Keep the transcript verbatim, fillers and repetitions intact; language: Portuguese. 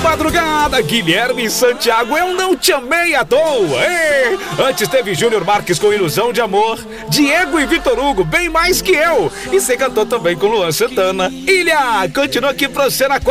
madrugada, Guilherme Santiago, eu não te amei à toa. Ei, antes teve Júnior Marques com Ilusão de Amor, Diego e Vitor Hugo, bem mais que eu. E você cantou também com Luan Santana. Ilha, continua aqui pra você na